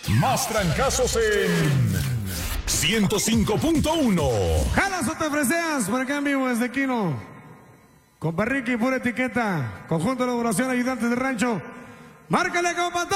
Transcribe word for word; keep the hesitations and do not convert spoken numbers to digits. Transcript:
Más trancazos en ciento cinco punto uno. Jalas o te freseas por acá en vivo desde Quino. Con Ricky, pura etiqueta. Conjunto de elaboración, ayudantes de rancho. Márcale, compa.